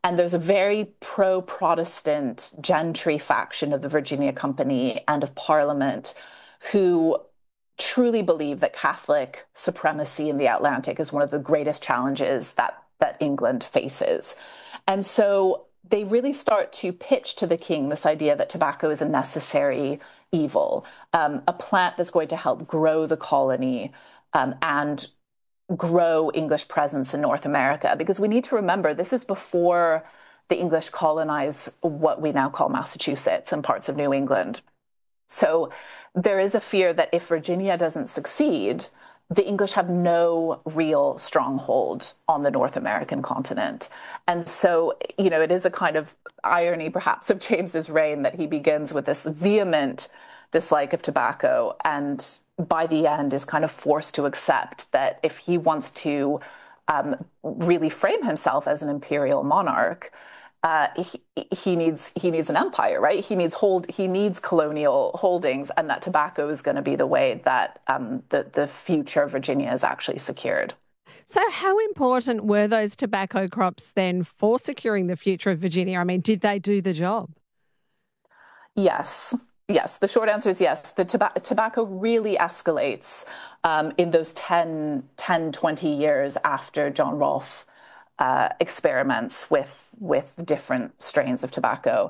And there's a very pro-Protestant gentry faction of the Virginia Company and of Parliament who truly believe that Catholic supremacy in the Atlantic is one of the greatest challenges that England faces. And so they really start to pitch to the king this idea that tobacco is a necessary evil, a plant that's going to help grow the colony and grow English presence in North America. Because we need to remember this is before the English colonize what we now call Massachusetts and parts of New England. So there is a fear that if Virginia doesn't succeed, the English have no real stronghold on the North American continent. And so, it is a kind of irony, perhaps, of James's reign that he begins with this vehement dislike of tobacco and by the end is kind of forced to accept that if he wants to really frame himself as an imperial monarch, he needs an empire, right? He needs colonial holdings, and that tobacco is going to be the way that the future of Virginia is actually secured. So how important were those tobacco crops then for securing the future of Virginia? I mean, did they do the job? Yes. Yes, the short answer is yes. The tobacco really escalates in those 10, 20 years after John Rolfe experiments with different strains of tobacco.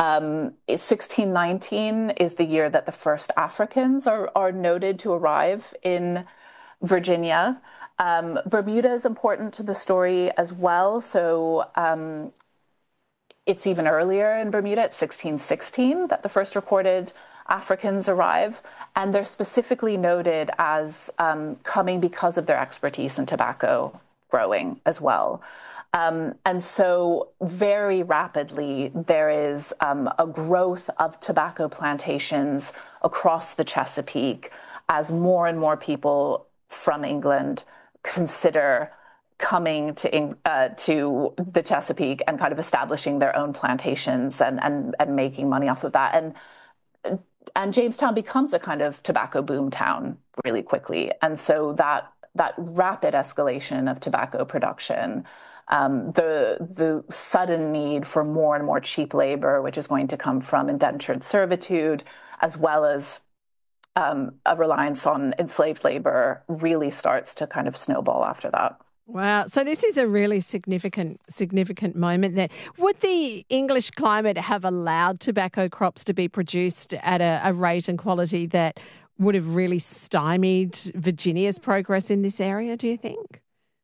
1619 is the year that the first Africans are noted to arrive in Virginia. Bermuda is important to the story as well. So it's even earlier in Bermuda, it's 1616 that the first recorded Africans arrive. And they're specifically noted as coming because of their expertise in tobacco growing as well. And so very rapidly, there is a growth of tobacco plantations across the Chesapeake as more and more people from England consider coming to the Chesapeake and kind of establishing their own plantations and making money off of that. And Jamestown becomes a kind of tobacco boom town really quickly. And so that rapid escalation of tobacco production, the sudden need for more and more cheap labor, which is going to come from indentured servitude, as well as a reliance on enslaved labor, really starts to kind of snowball after that. Wow. So this is a really significant moment there. Would the English climate have allowed tobacco crops to be produced at a rate and quality that would have really stymied Virginia's progress in this area, do you think?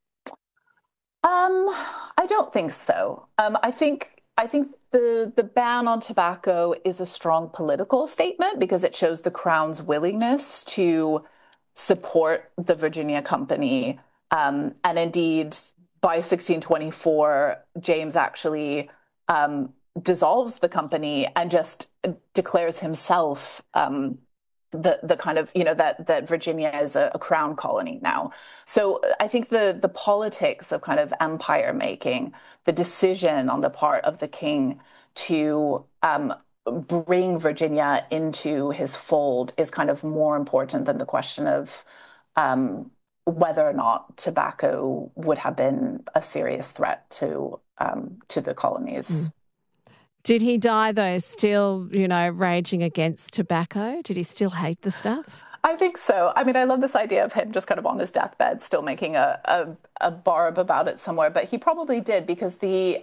I don't think so. I think the ban on tobacco is a strong political statement because it shows the Crown's willingness to support the Virginia Company. And indeed, by 1624, James actually dissolves the company and just declares himself the kind of, that Virginia is a crown colony now. So I think the politics of kind of empire making, the decision on the part of the king to bring Virginia into his fold is kind of more important than the question of whether or not tobacco would have been a serious threat to the colonies. Did he die, though, still, raging against tobacco? Did he still hate the stuff? I think so. I mean, I love this idea of him just kind of on his deathbed still making a barb about it somewhere. But he probably did, because the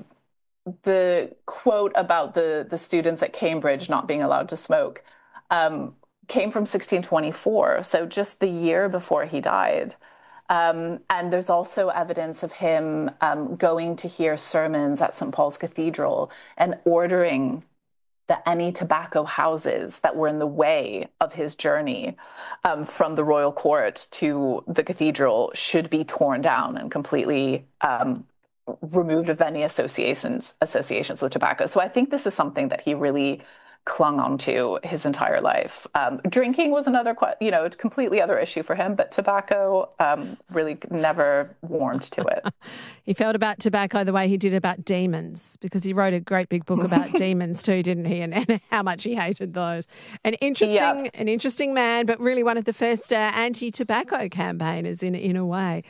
quote about the students at Cambridge not being allowed to smoke came from 1624, so just the year before he died. And there's also evidence of him going to hear sermons at St. Paul's Cathedral and ordering that any tobacco houses that were in the way of his journey from the royal court to the cathedral should be torn down and completely removed of any associations with tobacco. So I think this is something that he really clung on to his entire life. Drinking was another, completely other issue for him, but tobacco really never warmed to it. He felt about tobacco the way he did about demons, because he wrote a great big book about demons too, didn't he? And how much he hated those. An interesting man, but really one of the first anti-tobacco campaigners in a way.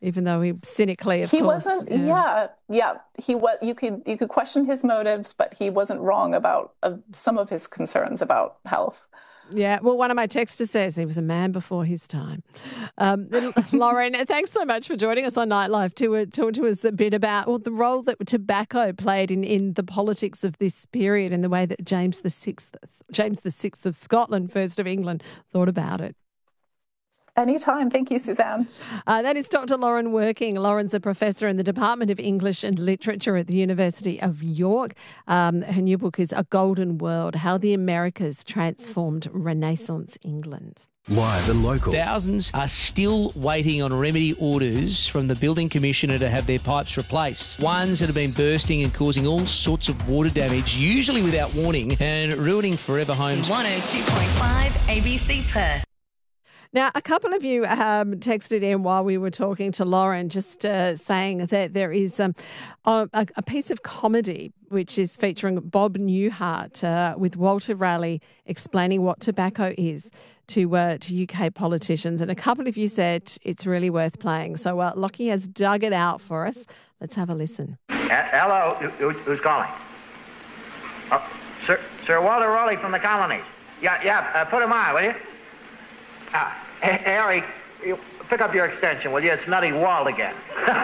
even though he cynically, of he course. Wasn't. Yeah. He was. You could question his motives, but he wasn't wrong about some of his concerns about health. Yeah, well, one of my texters says he was a man before his time. Lauren, thanks so much for joining us on Nightlife to talk to us a bit about the role that tobacco played in the politics of this period and the way that James VI of Scotland, first of England, thought about it. Anytime. Thank you, Suzanne. That is Dr. Lauren Working. Lauren's a professor in the Department of English and Literature at the University of York. Her new book is A Golden World, How the Americas Transformed Renaissance England. Live and local. Thousands are still waiting on remedy orders from the Building Commissioner to have their pipes replaced. Ones that have been bursting and causing all sorts of water damage, usually without warning, and ruining forever homes. 102.5 ABC Perth. Now, a couple of you texted in while we were talking to Lauren, just saying that there is a piece of comedy which is featuring Bob Newhart with Walter Raleigh explaining what tobacco is to UK politicians. And a couple of you said it's really worth playing. So Lockie has dug it out for us. Let's have a listen. Hello, who's calling? Oh, Sir Walter Raleigh from the colonies. Yeah, put him on, will you? Harry, you pick up your extension, will you? It's Nutty Walt again.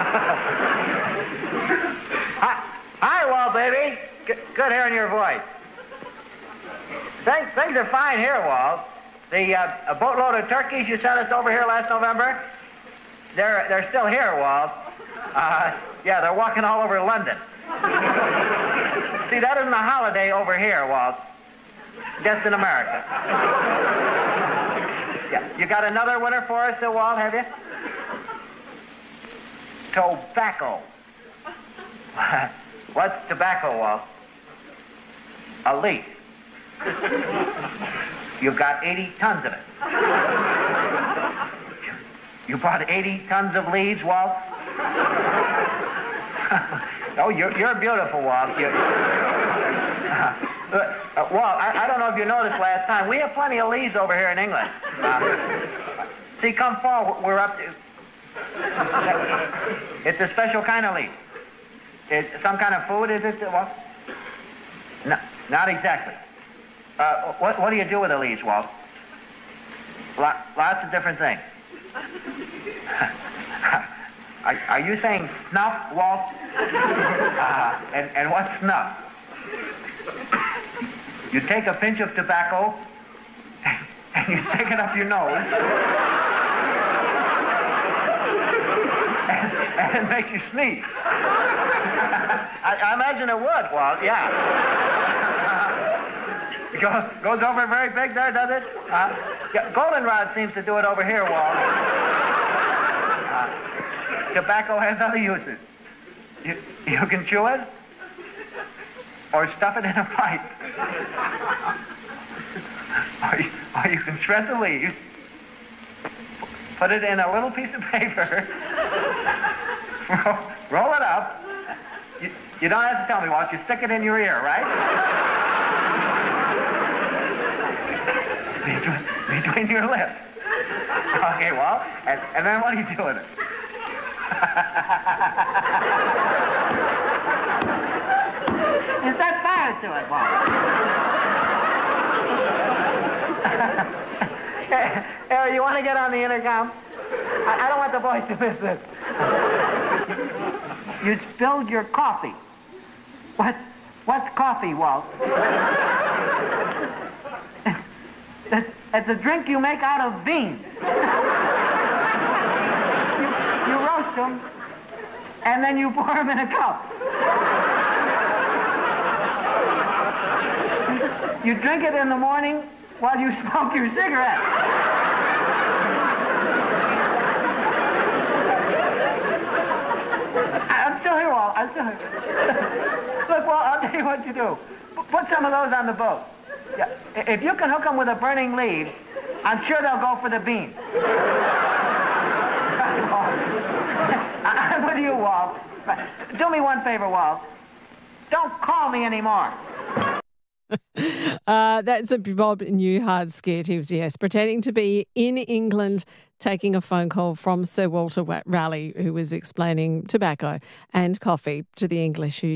Hi, Walt, baby. Good hearing your voice. Things are fine here, Walt. The a boatload of turkeys you sent us over here last November, they're still here, Walt. Yeah, they're walking all over London. See, that isn't a holiday over here, Walt. Just in America. Yeah, you got another winner for us, Walt, have you? Tobacco. What's tobacco, Walt? A leaf. You've got 80 tons of it. You bought 80 tons of leaves, Walt? Oh, you're beautiful, Walt. Walt, I don't know if you noticed last time, we have plenty of leaves over here in England. See, come fall, we're up to... It's a special kind of leaf. It's some kind of food, is it, Walt? No, not exactly. What do you do with the leaves, Walt? Lots of different things. Are you saying snuff, Walt? And what's snuff? You take a pinch of tobacco and you stick it up your nose, and it makes you sneeze. I imagine it would, Walt, yeah. Goes over very big there, does it? Yeah, goldenrod seems to do it over here, Walt. Tobacco has other uses. You can chew it, or stuff it in a pipe. Or you can shred the leaves, put it in a little piece of paper, roll it up. You don't have to tell me, Walt. You stick it in your ear, right? Between your lips. Okay, Walt. And then what do you do with it? Is that fire to it, Walt? Harry, you want to get on the intercom? I don't want the boys to miss this. You spilled your coffee. What's coffee, Walt? It's a drink you make out of beans. You roast them, and then you pour them in a cup. You drink it in the morning while you smoke your cigarette. I'm still here, Walt. I'm still here. Look, Walt, I'll tell you what you do. Put some of those on the boat. Yeah. If you can hook them with the burning leaves, I'm sure they'll go for the beans. I'm with you, Walt. Do me one favor, Walt. Don't call me anymore. That's a Bob Newhart skit. He was, pretending to be in England taking a phone call from Sir Walter Raleigh, who was explaining tobacco and coffee to the English who